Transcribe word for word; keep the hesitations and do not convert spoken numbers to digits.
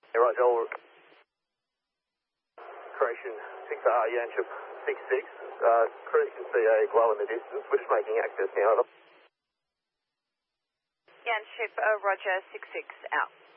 Yeah, Roger, all correction six R, Yanship six six. Uh, crew can see a glow in the distance. We're just making access now. Yanship, uh, Roger, six six out.